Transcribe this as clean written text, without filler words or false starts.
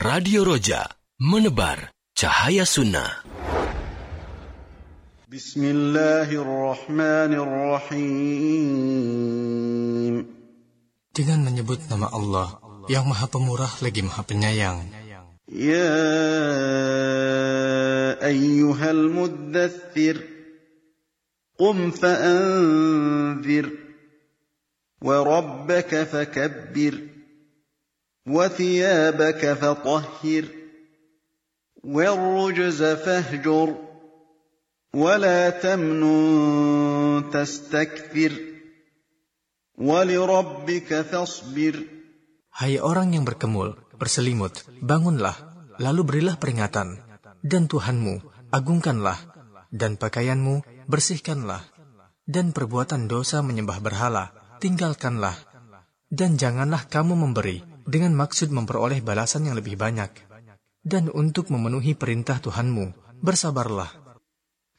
Radio Roja, menebar cahaya sunnah. Bismillahirrahmanirrahim. Dengan menyebut nama Allah yang Maha Pemurah lagi Maha Penyayang. Ya ayyuhal muddaththir, qum fa'anzir, wa rabbaka fakabbir, wa thiyabaka fatahhir, warrujza fahjur, wa la tamnun tastakthir, wa lirabbika fasbir. Hai orang yang berkemul, berselimut, bangunlah, lalu berilah peringatan, dan Tuhanmu, agungkanlah, dan pakaianmu, bersihkanlah, dan perbuatan dosa menyembah berhala, tinggalkanlah, dan janganlah kamu memberi dengan maksud memperoleh balasan yang lebih banyak, dan untuk memenuhi perintah Tuhanmu, bersabarlah.